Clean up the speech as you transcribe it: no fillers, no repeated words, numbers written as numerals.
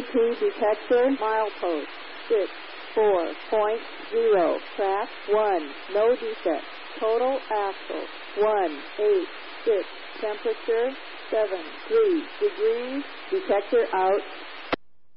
EVP detector, milepost 64.0, track 1, no defect. Total axle 186, temperature 73 degrees, detector out.